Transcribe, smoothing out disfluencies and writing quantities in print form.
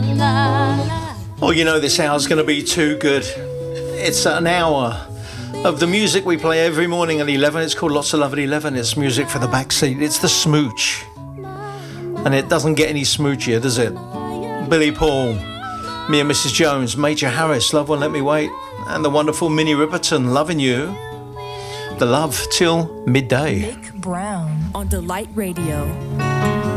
Oh, you know this hour's going to be too good. It's an hour of the music we play every morning at 11. It's called Lots of Love at 11. It's music for the backseat. It's the smooch. And it doesn't get any smoochier, does it? Billy Paul, Me and Mrs. Jones, Major Harris, Love Won't Let Me Wait, and the wonderful Minnie Riperton, Loving You. The love till midday. Nick Brown on Delight Radio.